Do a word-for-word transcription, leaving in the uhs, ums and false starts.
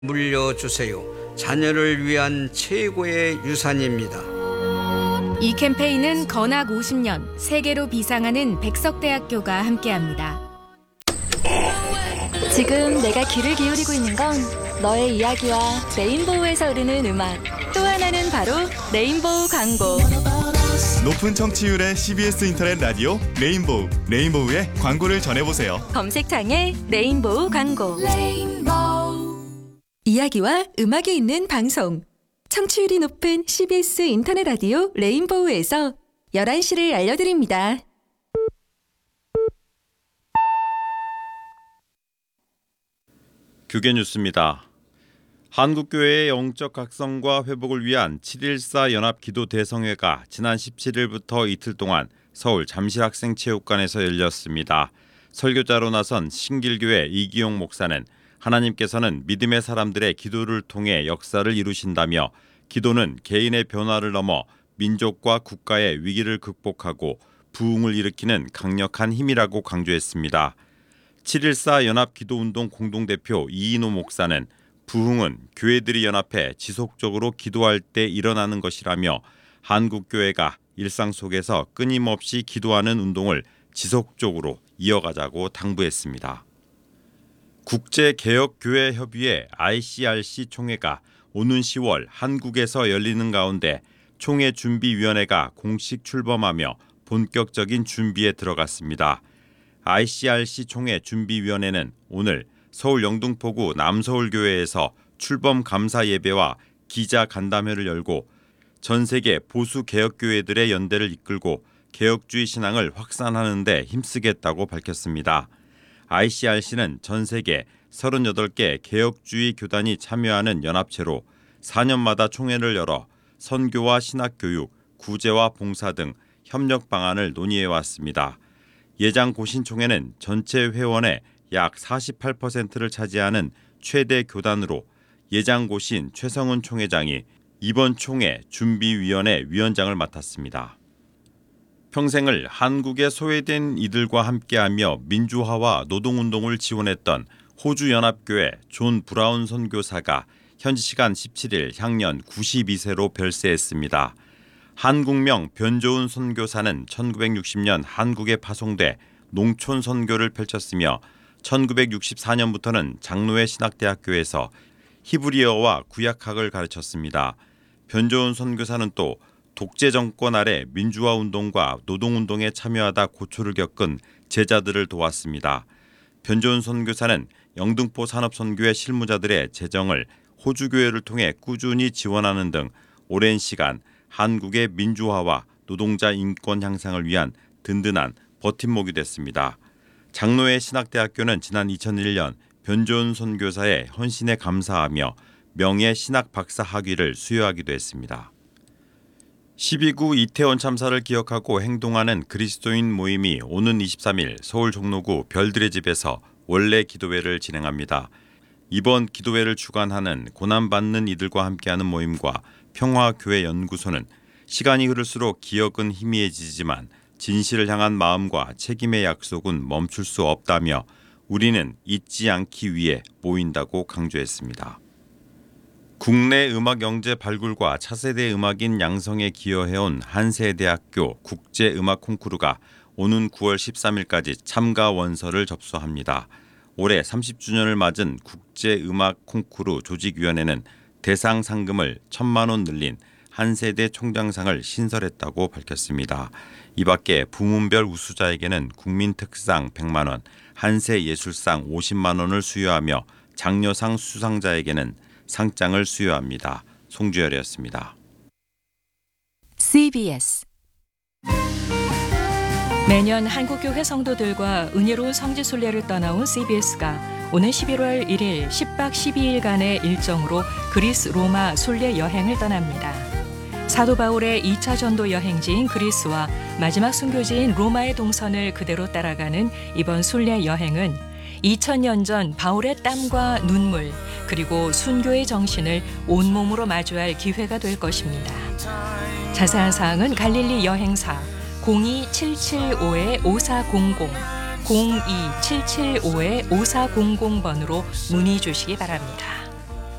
물려주세요. 자녀를 위한 최고의 유산입니다. 이 캠페인은 건학 오십 년 세계로 비상하는 백석대학교가 함께합니다. 지금 내가 귀를 기울이고 있는 건 너의 이야기와 레인보우에서 흐르는 음악, 또 하나는 바로 레인보우 광고. 높은 청취율의 씨비에스 인터넷 라디오 레인보우, 레인보우의 광고를 전해보세요. 검색창에 레인보우 광고. 레인보우. 이야기와 음악이 있는 방송. 청취율이 높은 씨비에스 인터넷 라디오 레인보우에서 열한 시를 알려드립니다. 교계 뉴스입니다. 한국교회의 영적 각성과 회복을 위한 칠일사 연합기도대성회가 지난 십칠일부터 이틀 동안 서울 잠실학생체육관에서 열렸습니다. 설교자로 나선 신길교회 이기용 목사는 하나님께서는 믿음의 사람들의 기도를 통해 역사를 이루신다며 기도는 개인의 변화를 넘어 민족과 국가의 위기를 극복하고 부흥을 일으키는 강력한 힘이라고 강조했습니다. 칠일사 연합기도운동 공동대표 이인호 목사는 부흥은 교회들이 연합해 지속적으로 기도할 때 일어나는 것이라며 한국교회가 일상 속에서 끊임없이 기도하는 운동을 지속적으로 이어가자고 당부했습니다. 국제개혁교회협의회 아이씨알씨 총회가 오는 시월 한국에서 열리는 가운데 총회준비위원회가 공식 출범하며 본격적인 준비에 들어갔습니다. 아이씨알씨 총회 준비위원회는 오늘 서울 영등포구 남서울교회에서 출범 감사 예배와 기자 간담회를 열고 전 세계 보수 개혁교회들의 연대를 이끌고 개혁주의 신앙을 확산하는 데 힘쓰겠다고 밝혔습니다. 아이씨알씨는 전 세계 서른여덟 개 개혁주의 교단이 참여하는 연합체로 사 년마다 총회를 열어 선교와 신학교육, 구제와 봉사 등 협력 방안을 논의해왔습니다. 예장 고신총회는 전체 회원의 약 사십팔 퍼센트를 차지하는 최대 교단으로 예장 고신 최성훈 총회장이 이번 총회 준비위원회 위원장을 맡았습니다. 평생을 한국에 소외된 이들과 함께하며 민주화와 노동운동을 지원했던 호주연합교회 존 브라운 선교사가 현지 시간 십칠일 향년 구십이 세로 별세했습니다. 한국명 변조은 선교사는 천구백육십 년 한국에 파송돼 농촌 선교를 펼쳤으며 천구백육십사 년부터는 장로회 신학대학교에서 히브리어와 구약학을 가르쳤습니다. 변조은 선교사는 또 독재 정권 아래 민주화 운동과 노동운동에 참여하다 고초를 겪은 제자들을 도왔습니다. 변조은 선교사는 영등포 산업선교회 실무자들의 재정을 호주교회를 통해 꾸준히 지원하는 등 오랜 시간 한국의 민주화와 노동자 인권 향상을 위한 든든한 버팀목이 됐습니다. 장로회 신학대학교는 지난 이천일 년 변조은 선교사의 헌신에 감사하며 명예 신학 박사 학위를 수여하기도 했습니다. 십이 구 이태원 참사를 기억하고 행동하는 그리스도인 모임이 오는 이십삼일 서울 종로구 별들의 집에서 원래 기도회를 진행합니다. 이번 기도회를 주관하는 고난받는 이들과 함께하는 모임과 평화교회연구소는 시간이 흐를수록 기억은 희미해지지만 진실을 향한 마음과 책임의 약속은 멈출 수 없다며 우리는 잊지 않기 위해 모인다고 강조했습니다. 국내 음악 영재 발굴과 차세대 음악인 양성에 기여해온 한세대학교 국제음악 콩쿠르가 오는 구월 십삼일까지 참가 원서를 접수합니다. 올해 삼십 주년을 맞은 국제음악 콩쿠르 조직위원회는 대상 상금을 천만 원 늘린 한세대 총장상을 신설했다고 밝혔습니다. 이 밖에 부문별 우수자에게는 국민특상 백만 원, 한세예술상 오십만 원을 수여하며 장려상 수상자에게는 상장을 수여합니다. 송주열이었습니다. 씨비에스 매년 한국교회 성도들과 은혜로운 성지순례를 떠나온 씨비에스가 오는 십일월 일일 십 박 십이 일간의 일정으로 그리스 로마 순례 여행을 떠납니다. 사도 바울의 이 차 전도 여행지인 그리스와 마지막 순교지인 로마의 동선을 그대로 따라가는 이번 순례 여행은 이천 년 전 바울의 땀과 눈물 그리고 순교의 정신을 온몸으로 마주할 기회가 될 것입니다. 자세한 사항은 갈릴리 여행사 공이 칠칠오 오사공공 공이 칠칠오 오사공공 번으로 문의 주시기 바랍니다.